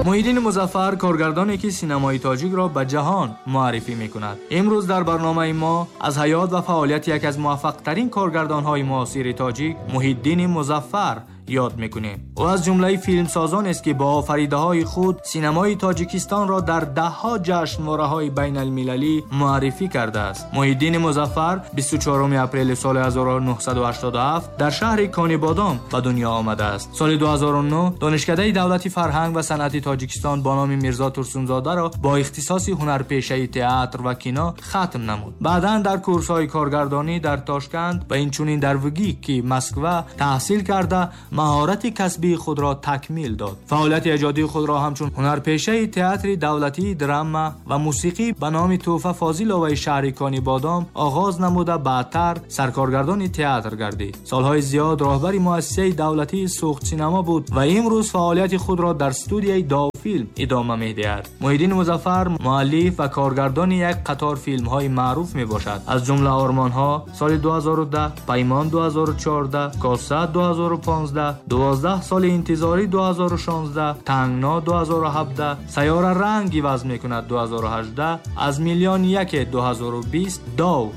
محیدین مظفر کارگردانی که سینمای تاجیک را به جهان معرفی می‌کند. امروز در برنامه ما از حیات و فعالیت یک از موفق‌ترین کارگردان‌های معاصر تاجیک، محیدین مظفر یاد میکنیم. او از جمله فیلمسازان است که با آفریده‌های خود سینمای تاجیکستان را در ده‌ها جشنواره‌های بین المللی معرفی کرده است. محیدین مظفر 24 اپریل سال 1987 در شهر کانیبادام به دنیا آمده است. سال 2009 دانشکده دولتی فرهنگ و صنعت تاجیکستان با نام میرزا ترسونزاده را با اختصاص هنرپیشه تئاتر و کینا ختم نمود. بعداً در کورس‌های کارگردانی در تاشکند و اینچنین در وگیکی مسکو تحصیل کرده مهارت کسبی خود را تکمیل داد. فعالیت ایجادی خود را همچون هنرپیشه تئاتر دولتی، دراما و موسیقی به نام توفه فاضل‌آوا شهر کانیبادام آغاز نموده بعدتر سرکارگردان تئاتر گردید. سالهای زیاد راهبر مؤسسه دولتی سوخت سینما بود و امروز فعالیت خود را در استودیوی داو فیلم ادامه می‌دهد. محیدین مظفر مؤلف و کارگردان یک قطار فیلم‌های معروف میباشد. از جمله آرمان‌ها سال 2010، پیمان 2014، کاسه 2015، 12 سال انتظاری 2016، تنگنا 2017، سیاره رنگ عوض میکند 2018، از میلیون یک 2020، داو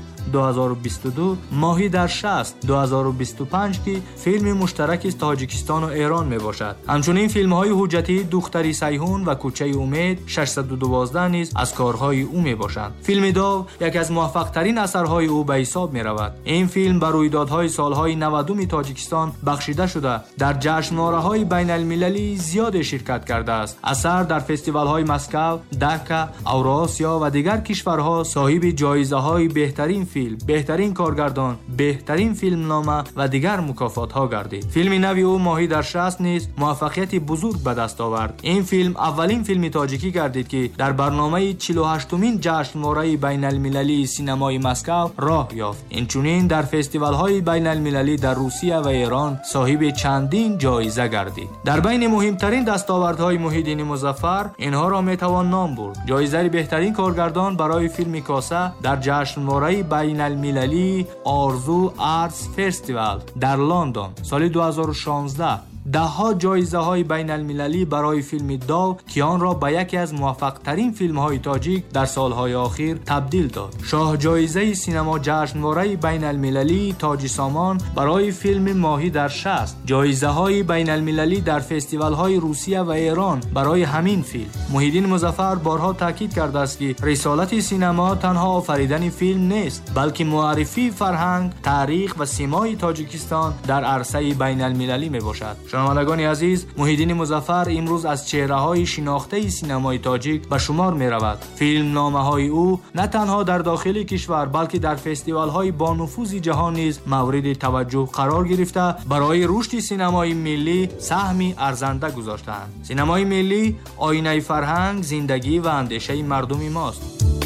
2022، ماهی در 60 2025 که فیلم مشترک است تاجیکستان و ایران می باشد. همچنین فیلم های حجتی دختری سیهون و کوچه امید 612 نیز از کارهای او می باشند. فیلم داو یک از موفق ترین اثرهای او به حساب می رود. این فیلم بر رویدادهای سالهای 90 تاجیکستان بخشیده شده در جشنواره های بین المللی زیاد شرکت کرده است. اثر در فستیوال های مسکو، دکا، اوراسیا و دیگر کشورها صاحب جایزه های بهترین فیلم، بهترین کارگردان، بهترین فیلمنامه و دیگر مکافات ها گردید. فیلم نوی او ماهی در 60 نیز موفقیت بزرگ به دست آورد. این فیلم اولین فیلم تاجیکی گردید که در برنامه 48مین جشنواره بین المللی سینمای مسکو راه یافت. اینچنین در فستیوال های بین المللی در روسیه و ایران صاحب چندین جایزه گردید. در بین مهمترین دستاوردهای محیدین مظفر اینها را می توان نام برد: جایزه بهترین کارگردان برای فیلم کاسه در جشنواره بین المللی آرزو آرتس فستیوال در لندن سال 2016، ده‌ها جایزه های بین المللی برای فیلم داو که آن را به یکی از موفق ترین فیلم های تاجیک در سالهای اخیر تبدیل داد. شاه جایزه سینما جشنواره بین المللی تاج سامان برای فیلم ماهی در 60، جایزه های بین المللی در فستیوال های روسیه و ایران برای همین فیلم. محیدین مظفر بارها تاکید کرده است که رسالت سینما تنها آفریدن فیلم نیست، بلکه معرفی فرهنگ، تاریخ و سیمای تاجیکستان در عرصه بین المللی می باشد. شنوندگان عزیز، محیدین مظفر امروز از چهره‌های شناخته سینمای تاجیک به شمار می‌رود. فیلمنامه‌های او نه تنها در داخل کشور بلکه در فستیوال‌های با نفوذ جهان نیز مورد توجه قرار گرفته برای رشد سینمای ملی سهمی ارزنده گذاشته‌اند. سینمای ملی آینه فرهنگ، زندگی و اندیشه مردم ماست.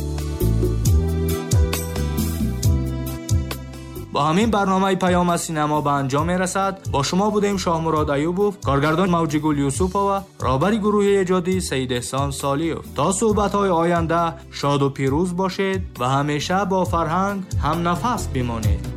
با همین برنامه پیام از سینما به انجام میرسد. با شما بودیم شاهمراد ایوبوف، کارگردان موجیگل یوسفова، رهبر گروه ایجادی سید احسان سالیوف. تا صحبت‌های آینده شاد و پیروز باشید و همیشه با فرهنگ هم نفس بمانید.